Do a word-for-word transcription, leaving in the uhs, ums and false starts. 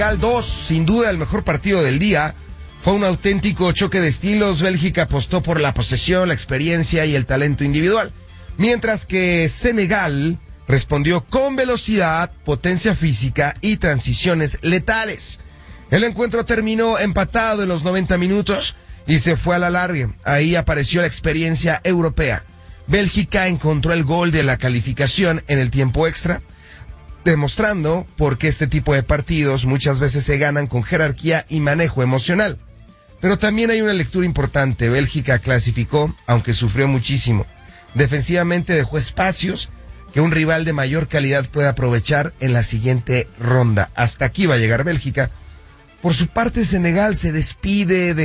dos, sin duda el mejor partido del día. Fue un auténtico choque de estilos. Bélgica apostó por la posesión, la experiencia y el talento individual, mientras que Senegal respondió con velocidad, potencia física y transiciones letales. El encuentro terminó empatado en los noventa minutos y se fue a la larga. Ahí apareció la experiencia europea. Bélgica encontró el gol de la calificación en el tiempo extra, demostrando por qué este tipo de partidos muchas veces se ganan con jerarquía y manejo emocional. Pero también hay una lectura importante. Bélgica clasificó, aunque sufrió muchísimo. Defensivamente dejó espacios que un rival de mayor calidad puede aprovechar en la siguiente ronda. Hasta aquí va a llegar Bélgica. Por su parte, Senegal se despide de